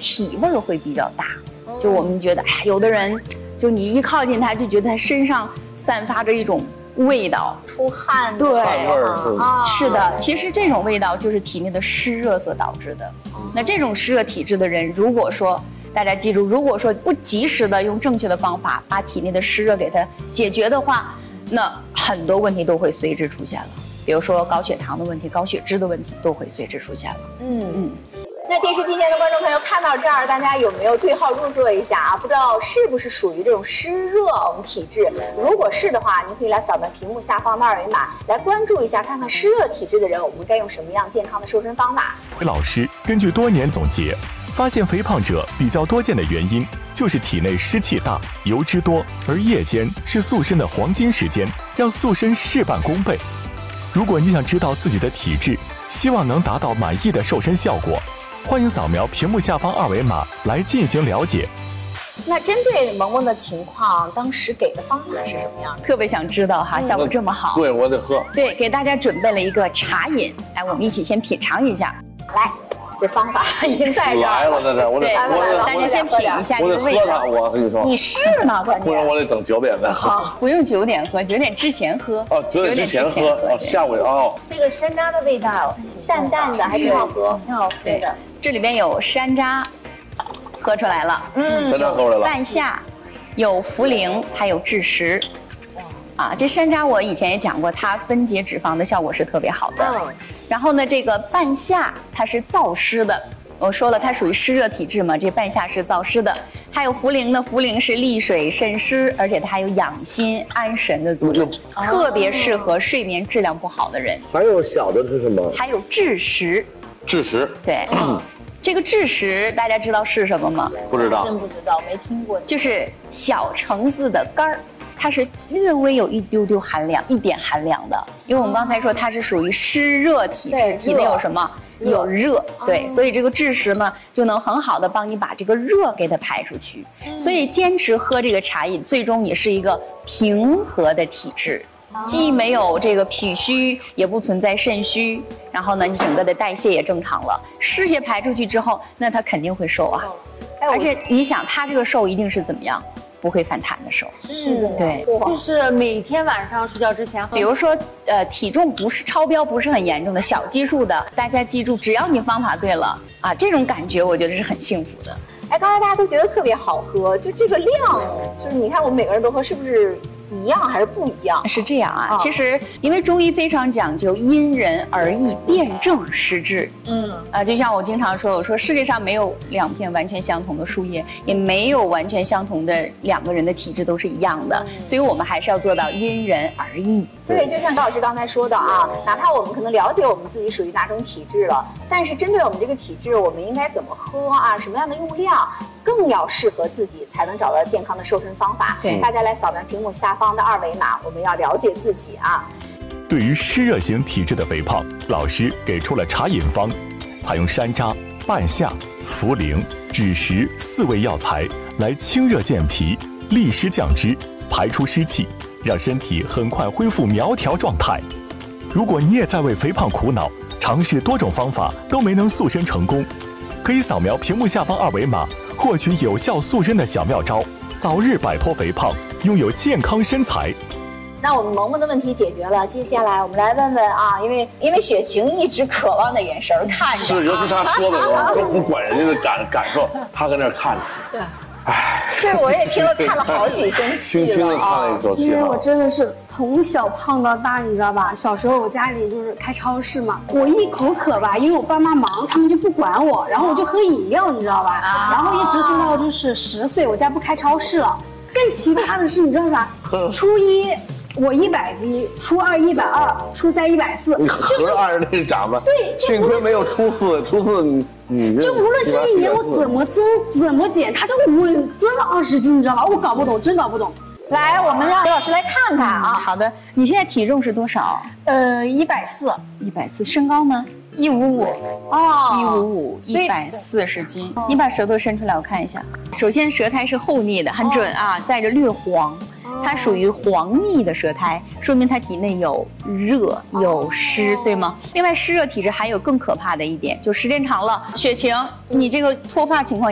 体味会比较大。就我们觉得，哎呀，有的人就你一靠近他，就觉得他身上散发着一种味道， 出汗， 对， 汗味儿是的。其实这种味道就是体内的湿热所导致的。那这种湿热体质的人，如果说大家记住，如果说不及时的用正确的方法把体内的湿热给它解决的话，那很多问题都会随之出现了。比如说高血糖的问题、高血脂的问题都会随之出现了。 那电视机前的观众朋友看到这儿，大家有没有对号入座一下啊？不知道是不是属于这种湿热我们体质？如果是的话，您可以来扫描屏幕下方的二维码，来关注一下，看看湿热体质的人，我们该用什么样健康的瘦身方法。 老师根据多年总结，发现肥胖者比较多见的原因就是体内湿气大、油脂多，而夜间是塑身的黄金时间，让塑身事半功倍。如果你想知道自己的体质，希望能达到满意的瘦身效果，欢迎扫描屏幕下方二维码来进行了解。 那针对萌萌的情况，当时给的方法是什么样的？ 特别想知道哈，效果这么好。 对，我得喝。 对，给大家准备了一个茶饮，来，我们一起先品尝一下。 来，这方法已经在这儿来了，在这儿，我得， 大家先品一下这个味道。 我跟你说， 你试呢，关键。 不然我得等9点再喝。 好，不用9点喝，9点之前喝。 哦，9点之前喝，哦，下午哦。 这个山楂的味道，淡淡的，还挺好喝，挺好喝的。 这里边有山楂，喝出来了。 山楂喝出来了。 半夏，有茯苓，还有枳实。啊，这山楂我以前也讲过，它分解脂肪的效果是特别好的。然后呢，这个半夏它是燥湿的，我说了它属于湿热体质嘛，这半夏是燥湿的。还有茯苓呢，茯苓是利水渗湿，而且它还有养心安神的作用，特别适合睡眠质量不好的人。 还有小的是什么？ 还有枳实。 枳实。 对。这个枳实大家知道是什么吗？ 不知道。 真不知道，没听过。 就是小橙子的干儿。它是略微有一丢丢寒凉，一点寒凉的，因为我们刚才说它是属于湿热体质，体内有什么？有热，对，所以这个枳实呢就能很好的帮你把这个热给它排出去。所以坚持喝这个茶饮，最终你是一个平和的体质，既没有这个脾虚，也不存在肾虚，然后呢，你整个的代谢也正常了，湿邪排出去之后，那它肯定会瘦啊。而且你想，它这个瘦一定是怎么样？不会反弹的瘦， 是的， 对， 就是每天晚上睡觉之前喝。 比如说，体重不是超标，不是很严重的小基数的，大家记住，只要你方法对了啊，这种感觉我觉得是很幸福的。 哎，刚才大家都觉得特别好喝，就这个量，就是你看我们每个人都喝，是不是一样还是不一样？ 是这样啊，其实因为中医非常讲究因人而异，辨证施治。就像我经常说，我说世界上没有2片完全相同的树叶，也没有完全相同的2个人的体质都是一样的，所以我们还是要做到因人而异。 对，就像高老师刚才说的啊，哪怕我们可能了解我们自己属于哪种体质了，但是针对我们这个体质，我们应该怎么喝啊？什么样的用量更要适合自己，才能找到健康的瘦身方法？ 对， 大家来扫描屏幕下方的二维码，我们要了解自己啊。 对于湿热型体质的肥胖，老师给出了茶饮方，采用山楂、半夏、茯苓、枳实4味药材来清热健脾、利湿降脂、排出湿气，让身体很快恢复苗条状态。如果你也在为肥胖苦恼，尝试多种方法都没能塑身成功，可以扫描屏幕下方二维码，获取有效塑身的小妙招，早日摆脱肥胖，拥有健康身材。 那我们萌萌的问题解决了，接下来我们来问问啊，因为雪晴一直渴望的眼神看着， 是，尤其他说的时候都不管人家的感受，他搁那儿看着。 对，哎，这我也听了看了好几声气了， 轻轻的看了一口气。 因为我真的是从小胖到大，你知道吧？小时候我家里就是开超市嘛，我一口渴吧，因为我爸妈忙，他们就不管我，然后我就喝饮料，你知道吧？然后一直喝到就是10岁，我家不开超市了。更奇葩的是，你知道啥？初一我100斤，初二120，初三140， 你合着按着那长吧。 对， 幸亏没有初四你就无论这一年我怎么增怎么减，它就稳增了20斤，你知道吧？我搞不懂，真搞不懂。 来，我们让刘老师来看看啊。 好的，你现在体重是多少 ？140， 身高呢 ？155。 哦，155，140斤。你把舌头伸出来，我看一下。首先，舌苔是厚腻的，很准啊，带着略黄。它属于黄腻的舌苔，说明它体内有热有湿，对吗？另外，湿热体质还有更可怕的一点，就时间长了，雪晴，你这个脱发情况